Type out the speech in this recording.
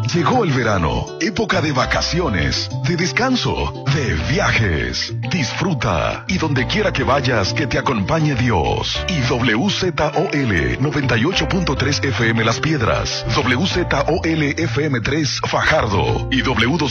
Llegó el verano, época de vacaciones, de descanso, de viajes. Disfruta y donde quiera que vayas, que te acompañe Dios. Y WZOL 98.3 FM Las Piedras, WZOL FM 3 Fajardo y W